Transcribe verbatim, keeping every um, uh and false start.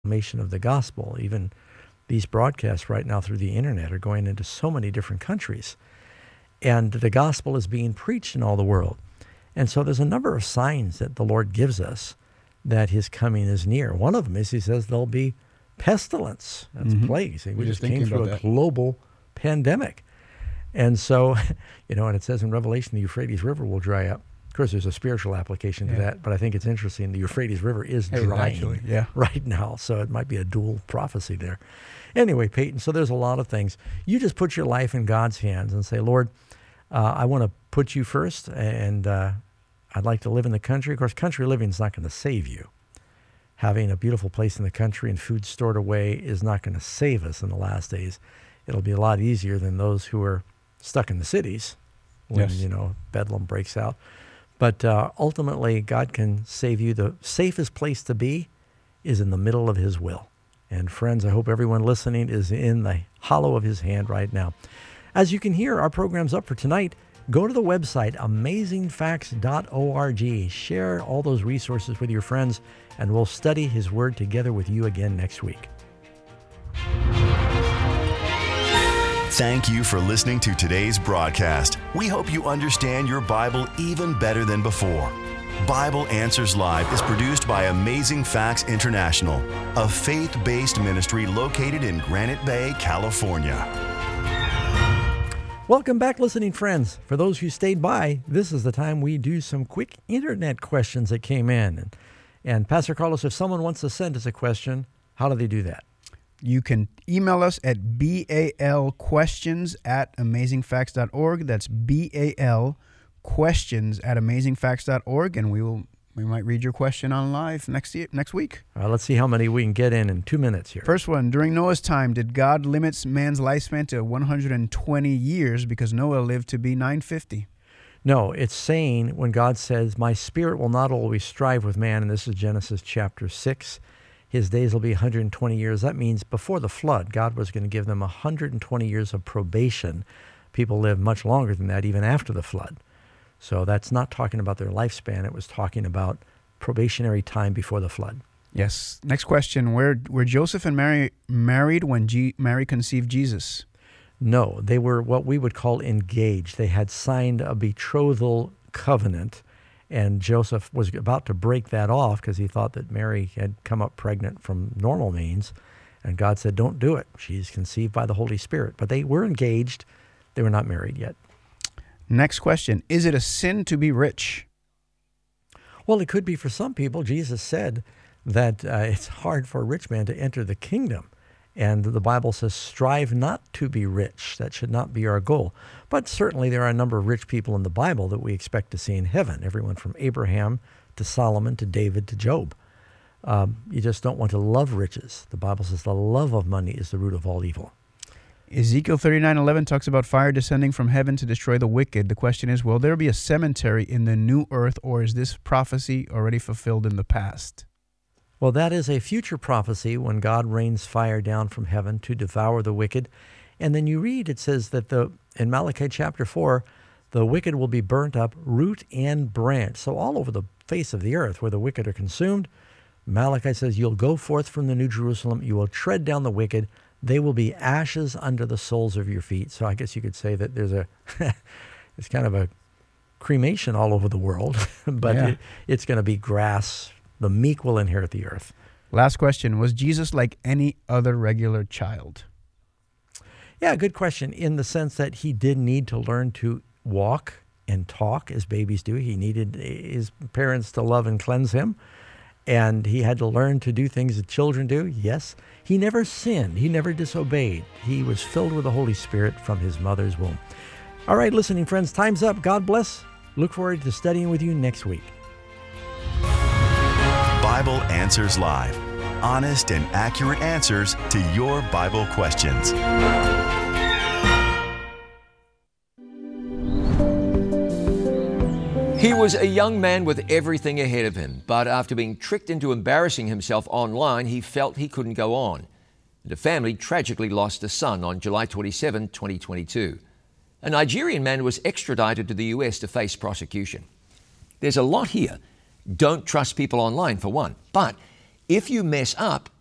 proclamation of the gospel. Even these broadcasts right now through the internet are going into so many different countries. And the gospel is being preached in all the world. And so there's a number of signs that the Lord gives us that his coming is near. One of them is he says there'll be pestilence. That's Mm-hmm. plagues. We, We're just just came through a that. global pandemic. And so, you know, and it says in Revelation, the Euphrates River will dry up. Of course, there's a spiritual application to Yeah. that, but I think it's interesting. The Euphrates River is Hey, drying actually, yeah. right now, so it might be a dual prophecy there. Anyway, Peyton, so there's a lot of things. You just put your life in God's hands and say, Lord, uh, I want to put you first, and uh, I'd like to live in the country. Of course, country living is not going to save you. Having a beautiful place in the country and food stored away is not going to save us in the last days. It'll be a lot easier than those who are stuck in the cities when, Yes. you know, bedlam breaks out. But uh, ultimately, God can save you. The safest place to be is in the middle of his will. And friends, I hope everyone listening is in the hollow of his hand right now. As you can hear, our program's up for tonight. Go to the website, amazing facts dot org. Share all those resources with your friends, and we'll study his word together with you again next week. Thank you for listening to today's broadcast. We hope you understand your Bible even better than before. Bible Answers Live is produced by Amazing Facts International, a faith-based ministry located in Granite Bay, California. Welcome back, listening friends. For those who stayed by, this is the time we do some quick internet questions that came in. And, and Pastor Carlos, if someone wants to send us a question, how do they do that? You can email us at balquestions at amazing facts dot org. That's B-A-L questions at amazing facts dot org, and we will we might read your question on live next year, next week. All right, let's see how many we can get in in two minutes here. First one, during Noah's time, did God limit man's lifespan to one hundred twenty years because Noah lived to be nine fifty? No, it's saying when God says, my spirit will not always strive with man, and this is Genesis chapter six, his days will be one hundred twenty years. That means before the flood, God was going to give them one hundred twenty years of probation. People lived much longer than that, even after the flood. So that's not talking about their lifespan. It was talking about probationary time before the flood. Yes. Next question, were, were Joseph and Mary married when G- Mary conceived Jesus? No, they were what we would call engaged. They had signed a betrothal covenant, and Joseph was about to break that off because he thought that Mary had come up pregnant from normal means, and God said, don't do it. She's conceived by the Holy Spirit. But they were engaged. They were not married yet. Next question, is it a sin to be rich? Well, it could be for some people. Jesus said that uh, it's hard for a rich man to enter the kingdom. And the Bible says, strive not to be rich. That should not be our goal. But certainly there are a number of rich people in the Bible that we expect to see in heaven. Everyone from Abraham to Solomon to David to Job. Um, you just don't want to love riches. The Bible says the love of money is the root of all evil. Ezekiel thirty-nine eleven talks about fire descending from heaven to destroy the wicked. The question is, will there be a cemetery in the new earth, or is this prophecy already fulfilled in the past? Well, that is a future prophecy when God rains fire down from heaven to devour the wicked. And then you read, it says that the in Malachi chapter four, the wicked will be burnt up, root and branch. So all over the face of the earth where the wicked are consumed, Malachi says, you'll go forth from the New Jerusalem, you will tread down the wicked, they will be ashes under the soles of your feet. So I guess you could say that there's a, it's kind of a cremation all over the world, but Yeah. it, it's going to be grass. The meek will inherit the earth. Last question, was Jesus like any other regular child? Yeah, good question, in the sense that he did need to learn to walk and talk as babies do. He needed his parents to love and cleanse him, and he had to learn to do things that children do. Yes, he never sinned. He never disobeyed. He was filled with the Holy Spirit from his mother's womb. All right, listening friends, time's up. God bless. Look forward to studying with you next week. Bible Answers Live. Honest and accurate answers to your Bible questions. He was a young man with everything ahead of him, but after being tricked into embarrassing himself online, he felt he couldn't go on. The family tragically lost a son on July twenty-seventh, twenty twenty-two. A Nigerian man was extradited to the U S to face prosecution. There's a lot here. Don't trust people online, for one. But if you mess up,